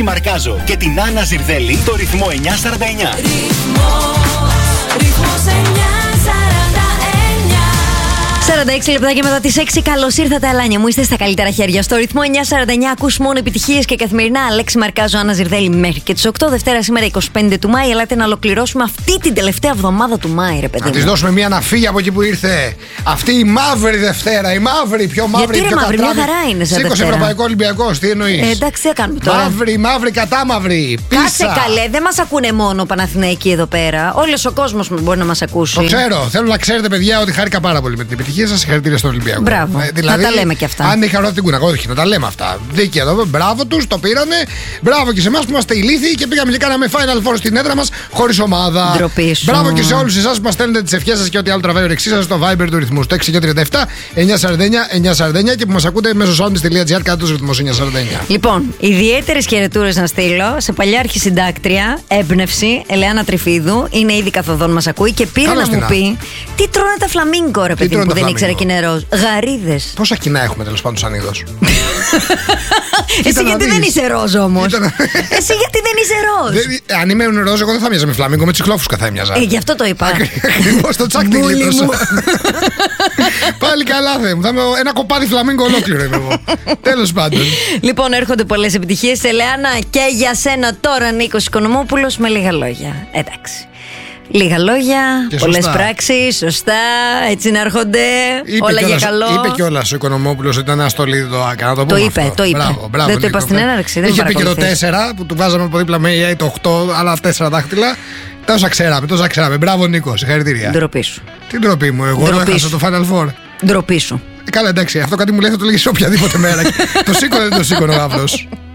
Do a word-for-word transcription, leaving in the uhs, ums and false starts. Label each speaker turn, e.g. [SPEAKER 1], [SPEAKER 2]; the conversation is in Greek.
[SPEAKER 1] Μαρκάζο και την Άννα Ζιρδέλη στο ρυθμό εννιά σαράντα εννιά.
[SPEAKER 2] σαράντα έξι λεπτάκια μετά τις έξι. Καλώς ήρθατε, Αλάνια μου. Είστε στα καλύτερα χέρια. Στο ρυθμό εννιά σαράντα εννιά ακούς μόνο επιτυχίες και καθημερινά. Αλέξη Μαρκάζο, Άννα Ζιρδέλη μέχρι και τις οκτώ. Δευτέρα σήμερα είκοσι πέντε του Μάη. Ελάτε να ολοκληρώσουμε αυτή την τελευταία εβδομάδα του Μάη, ρε παιδί.
[SPEAKER 3] Να της δώσουμε μία να φύγει από εκεί που ήρθε. Αυτή η μαύρη Δευτέρα. Η μαύρη, πιο μαύρη.
[SPEAKER 2] Γιατί,
[SPEAKER 3] πιο
[SPEAKER 2] ρε, μαύρη, μια χαρά είναι σε
[SPEAKER 3] σήκωσε Ευρωπαϊκό Ολυμπιακό. Τι εννοείς?
[SPEAKER 2] Ε, εντάξει, τι κάνουμε τώρα.
[SPEAKER 3] Μαύρη, μαύρη, κατάμαυρη.
[SPEAKER 2] Κάτσε καλέ, δεν μας ακούνε μόνο Παναθηναϊκοί εδώ πέρα. Όλος ο κόσμος μπορεί να μας ακούσει.
[SPEAKER 3] Το ξέρω. Θέλω να ξέρετε, παιδιά, ότι χάρηκα πάρα πολύ με την επιτυχία σας. Συγχαρητήρια στον Ολυμπιακό.
[SPEAKER 2] Μπράβο.
[SPEAKER 3] Ε, δηλαδή,
[SPEAKER 2] να τα λέμε και αυτά.
[SPEAKER 3] Αν είχα ρωτήσει την Κούνα, όχι, να τα λέμε αυτά. Δίκαια εδώ. Μπράβο τους, το πήρανε. Μπράβο και σε εμάς που είμαστε ηλίθιοι και πήγαμε και κάναμε Final Four στην έδρα μας χωρίς ομάδα.
[SPEAKER 2] Ντροπή σου.
[SPEAKER 3] Μπράβο και σε όλους εσάς που μας στέλνετε τις ευχές σας και ό,τι άλλο τραβάει ο ρεξί σας στο Viber του ρυθμού. Στο έξι τριάντα επτά εννιά σαράντα εννιά εννιά σαράντα εννιά και που μας ακούτε μέσω soundis.gr κάτω του ρυθμού εννιά σαράντα εννιά.
[SPEAKER 2] Λοιπόν, ιδιαίτερες χαιρετούρες να στείλω σε παλιά αρχισυντάκτρια, έμπνευση, Ελεάνα Τριφίδου. Είναι ήδη καθοδόν, μας ακούει και πήρε
[SPEAKER 3] Καλώς
[SPEAKER 2] να μου
[SPEAKER 3] την
[SPEAKER 2] πει τι τρώνε τα φλαμίγκο, ρε παιδί μου, που δεν ήξερα και είναι ροζ. Γαρίδες.
[SPEAKER 3] Πόσα κοινά έχουμε τέλος πάντων σαν είδος?
[SPEAKER 2] Εσύ γιατί δεν είσαι ροζ όμως? Εσύ γιατί δεν είσαι ροζ?
[SPEAKER 3] Αν ήμουν ροζ, εγώ δεν θα μοιάζα με φλαμίγκο, με τσιχλόφουσκα θα έμοιαζα.
[SPEAKER 2] Ε, γι' αυτό το είπα.
[SPEAKER 3] Ακριβώς, το τσακ την γλίτωσα. Πάλι καλά, Θεέ μου. Θα είμαι ένα κοπάδι φλαμίγκο ολόκληρο είμαι εγώ. Τέλος πάντων.
[SPEAKER 2] Λοιπόν, έρχονται πολλές επιτυχίες. Ελεάνα, και για σένα τώρα, Νίκος Οικονομόπουλος, με λίγα λόγια. Εντάξει. Λίγα λόγια, πολλές πράξεις, σωστά, έτσι να έρχονται,
[SPEAKER 3] είπε
[SPEAKER 2] όλα
[SPEAKER 3] κιόλας,
[SPEAKER 2] για καλό.
[SPEAKER 3] Είπε κιόλας ο Οικονομόπουλος ότι ήταν ένα στολίδι το άκα, να το πούμε.
[SPEAKER 2] Το είπε,
[SPEAKER 3] αυτό.
[SPEAKER 2] το είπε.
[SPEAKER 3] Μπράβο, μπράβο,
[SPEAKER 2] δεν το είπα στην έναρξη. Δεν
[SPEAKER 3] είχε πει και το τέσσερα που του βάζαμε από δίπλα με το οκτώ, άλλα τέσσερα δάχτυλα. Τόσα ξέραμε, τόσα ξέραμε. Μπράβο, Νίκο, συγχαρητήρια.
[SPEAKER 2] Ντροπή σου.
[SPEAKER 3] Τι ντροπή μου, εγώ έχασα το Final Four.
[SPEAKER 2] Ντροπή σου.
[SPEAKER 3] Ε, καλά, εντάξει, αυτό κάτι μου λέει θα το λέγει σε οποιαδήποτε μέρα. Το σήκωνε, δεν το σήκωνε ο Αύλος.